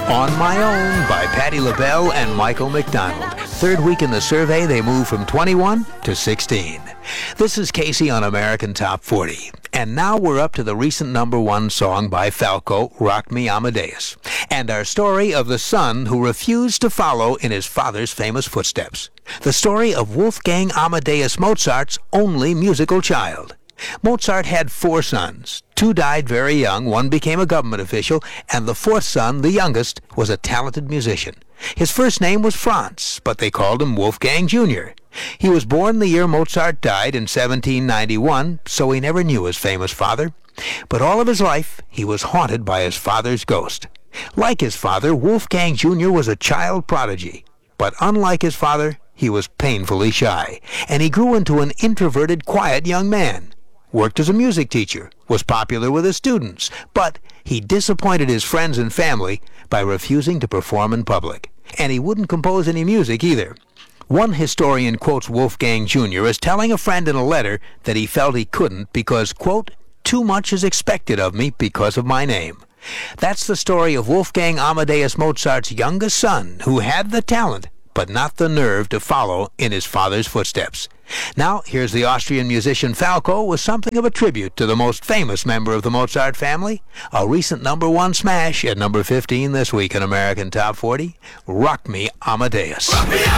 On My Own by Patti LaBelle and Michael McDonald. Third week in the survey, they moved from 21 to 16. This is Casey on American Top 40. And now we're up to the recent #1 song by Falco, Rock Me Amadeus, and our story of the son who refused to follow in his father's famous footsteps. The story of Wolfgang Amadeus Mozart's only musical child. Mozart had 4 sons. 2 died very young, 1 became a government official, and the 4th son, the youngest, was a talented musician. His first name was Franz, but they called him Wolfgang Jr. He was born the year Mozart died in 1791, so he never knew his famous father. But all of his life, he was haunted by his father's ghost. Like his father, Wolfgang Jr. was a child prodigy. But unlike his father, he was painfully shy, and he grew into an introverted, quiet young man. Worked as a music teacher, was popular with his students, but he disappointed his friends and family by refusing to perform in public. And he wouldn't compose any music either. One historian quotes Wolfgang Jr. as telling a friend in a letter that he felt he couldn't because, quote, "too much is expected of me because of my name." That's the story of Wolfgang Amadeus Mozart's youngest son, who had the talent, but not the nerve to follow in his father's footsteps. Now, here's the Austrian musician Falco with something of a tribute to the most famous member of the Mozart family, a recent #1 smash at number 15 this week in American Top 40, Rock Me Amadeus. Rock me